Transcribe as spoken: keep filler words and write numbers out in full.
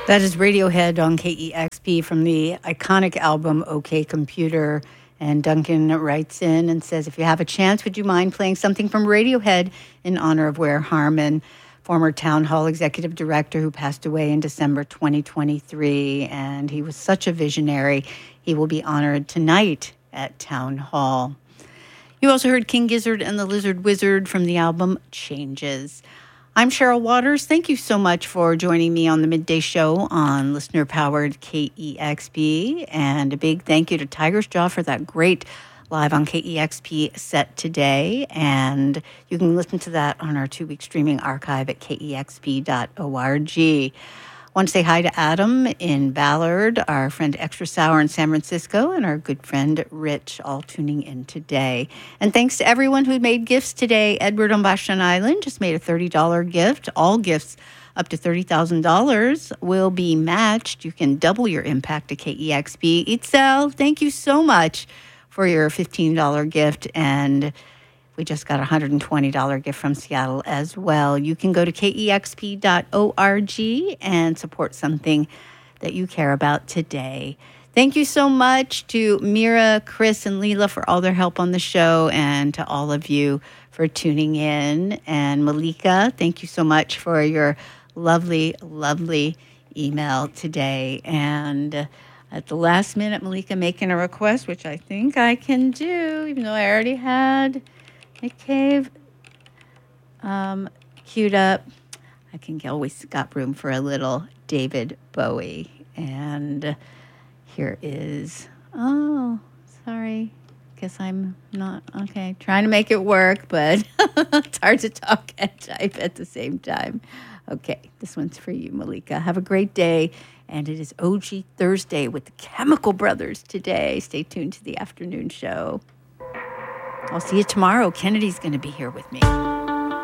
That is Radiohead on K E X P from the iconic album OK Computer. And Duncan writes in and says, if you have a chance, would you mind playing something from Radiohead in honor of Ware Harman, former Town Hall executive director who passed away in December twenty twenty-three. And he was such a visionary. He will be honored tonight at Town Hall. You also heard King Gizzard and the Lizard Wizard from the album Changes. I'm Cheryl Waters. Thank you so much for joining me on the Midday Show on listener-powered K E X P. And a big thank you to Tiger's Jaw for that great live on K E X P set today. And you can listen to that on our two-week streaming archive at K E X P dot org. I want to say hi to Adam in Ballard, our friend Extra Sour in San Francisco, and our good friend Rich, all tuning in today. And thanks to everyone who made gifts today. Edward on Vashon Island just made a thirty dollars gift. All gifts up to thirty thousand dollars will be matched. You can double your impact to K E X P. Itzel, thank you so much for your fifteen dollars gift. And we just got a one hundred twenty dollars gift from Seattle as well. You can go to K E X P dot org and support something that you care about today. Thank you so much to Mira, Chris, and Leela for all their help on the show, and to all of you for tuning in. And Malika, thank you so much for your lovely, lovely email today. And at the last minute, Malika making a request, which I think I can do, even though I already had Nick Cave um, queued up. I can always got room for a little David Bowie. And here is, oh, sorry. Guess I'm not, okay, trying to make it work, but it's hard to talk and type at the same time. Okay, this one's for you, Malika. Have a great day. And it is O G Thursday with the Chemical Brothers today. Stay tuned to the afternoon show. I'll see you tomorrow. Kennedy's going to be here with me.